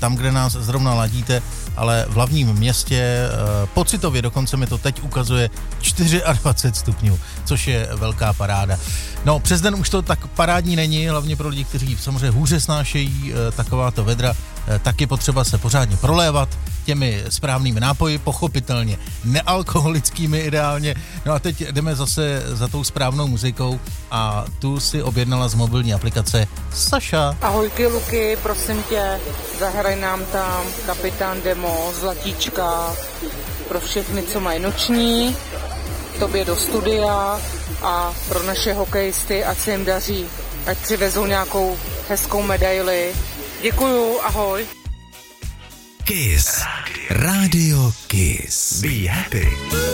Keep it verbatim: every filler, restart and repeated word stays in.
tam, kde nás zrovna ladíte, ale v hlavním městě pocitově dokonce mi to teď ukazuje dvacet čtyři stupňů, což je velká paráda. No, přes den už to tak parádní není, hlavně pro lidi, kteří samozřejmě hůře snášejí takováto vedra, tak je potřeba se pořádně prolévat těmi správnými nápoji, pochopitelně nealkoholickými ideálně. No a teď jdeme zase za tou správnou muzikou a tu si objednala z mobilní aplikace Saša. Ahojky Luky, prosím tě, zahraj nám tam Kapitán Demo, Zlatíčka, pro všechny, co mají noční, tobě do studia a pro naše hokejisty, ať se jim daří, ať přivezou nějakou hezkou medaili. Děkuju, ahoj. Kiss. Radio Kiss. Be happy.